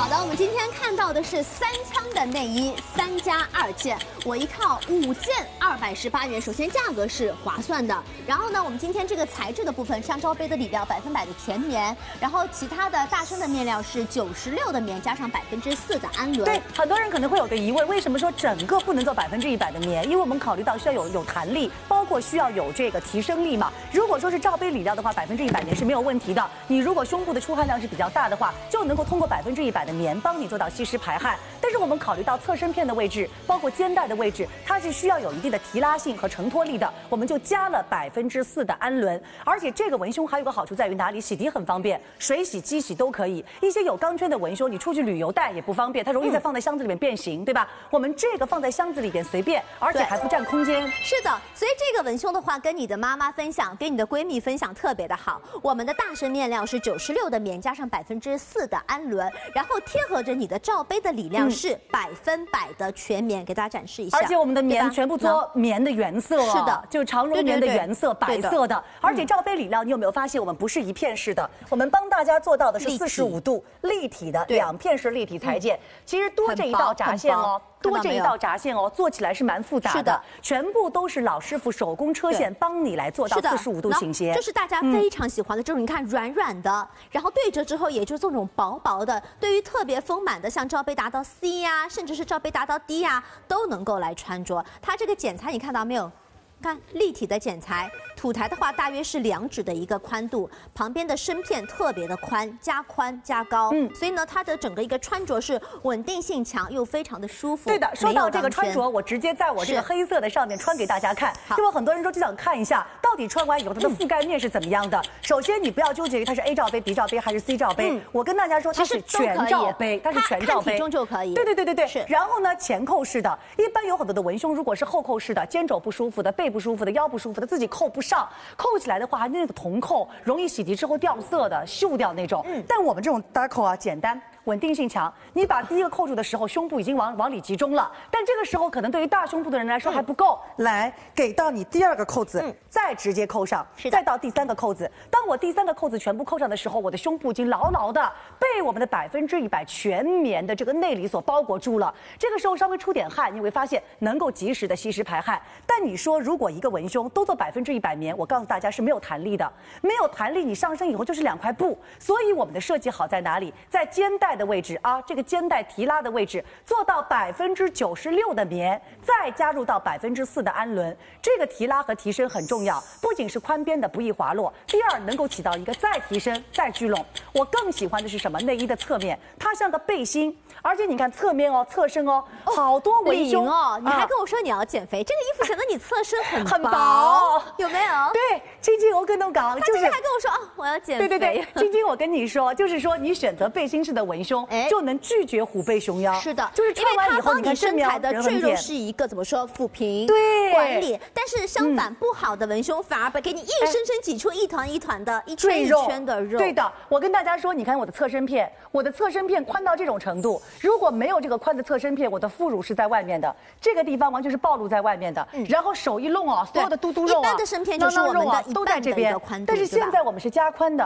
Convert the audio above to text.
好的，我们今天看到的是3枪的内衣，3+2件，我一套5件218元。首先价格是划算的，然后呢，我们今天这个材质的部分，上罩杯的里料100%的全棉，然后其他的大身的面料是96%的棉，加上4%的氨纶。 对，很多人可能会有个疑问，为什么说整个不能做100%的棉？因为我们考虑到需要有弹力，包括需要有这个提升力嘛。如果说是罩杯里料的话，100%棉是没有问题的。你如果胸部的出汗量是比较大的话，就能够通过100%的棉帮你做到吸湿排汗。但是我们考虑到侧身片的位置，包括肩带的位置，它是需要有一定的提拉性和承托力的，我们就加了4%的氨纶。而且这个文胸还有个好处在于哪里？洗涤很方便，水洗、机洗都可以。一些有钢圈的文胸，你出去旅游带也不方便，它容易再放在箱子里面变形，对吧？我们这个放在箱子里边随便，而且还不占空间。 是的，所以这个文胸的话，跟你的妈妈分享，跟你的闺蜜分享特别的好。我们的大身面料是96%的棉，加上4%的氨纶，然后贴合着你的罩杯的里料是100%的全棉，给大家展示一下。 而且我们的棉全部做棉的原色，是的，就长绒棉的原色，白色的。而且罩杯里料，你有没有发现我们不是一片式的？我们帮大家做到的是45度立体的2片式立体裁件。其实多这一道闸线哦。多这一道闸线哦，做起来是蛮复杂的，全部都是老师傅手工车线帮你来做到45度倾斜， 这是大家非常喜欢的，就是你看软软的，然后对折之后也就这种薄薄的，对于特别丰满的，像罩杯达到 C 呀，甚至是罩杯达到 D 呀，都能够来穿着。它这个剪裁你看到没有？看立体的剪裁，土台的话大约是2指的一个宽度，旁边的身片特别的宽，加宽加高，所以呢，它的整个一个穿着是稳定性强又非常的舒服。 对的，说到这个穿着，我直接在我这个黑色的上面穿给大家看，因为很多人都就想看一下，到底穿完以后它的覆盖面是怎么样的。首先，你不要纠结于它是 A 罩杯、B 罩杯还是 C 罩杯，我跟大家说它是全罩杯，它是全罩杯， 体重就可以。 对，是。然后呢，前扣式的，一般有很多的文胸，如果是后扣式的，肩肘不舒服的，背不舒服的，腰不舒服的，自己扣不上，扣起来的话，那个铜扣容易洗涤之后掉色的，锈掉那种。但我们这种单扣啊，简单。稳定性强，你把第一个扣住的时候，胸部已经往里集中了，但这个时候可能对于大胸部的人来说还不够。来，给到你第2个扣子，再直接扣上，再到第3个扣子。当我第3个扣子全部扣上的时候，我的胸部已经牢牢的被我们的100%全棉的这个内里所包裹住了。这个时候稍微出点汗，你会发现能够及时的吸湿排汗。但你说如果一个文胸都做100%棉，我告诉大家是没有弹力的，没有弹力，你上身以后就是2块布。所以我们的设计好在哪里？在肩带的位置啊，这个肩带提拉的位置做到96%的棉，再加入到4%的氨纶，这个提拉和提升很重要，不仅是宽边的不易滑落，第2能够起到一个再提升再聚拢。我更喜欢的是什么？内衣的侧面，它像个背心，而且你看侧面哦，侧身哦，好多文胸哦，你还跟我说你要减肥，这个衣服显得你侧身很薄， 有没有？ 对，晶晶我跟侬讲， 就是还跟我说哦，我要减肥。 对，晶晶我跟你说，就是说你选择背心式的文胸，就能拒绝虎背熊腰。 是的， 就是穿完以后，你看身材的赘肉是一个怎么说抚平对管理，但是相反不好的文胸反而给你硬生生挤出一团一团的、一圈一圈的肉。 对的，我跟大家说，你看我的侧身片，我的侧身片宽到这种程度，如果没有这个宽的侧身片，我的副乳是在外面的，这个地方完全是暴露在外面的。然后手一弄啊，所有的嘟嘟肉啊、 一般的身片就是我们的都在这边，但是现在我们是加宽的。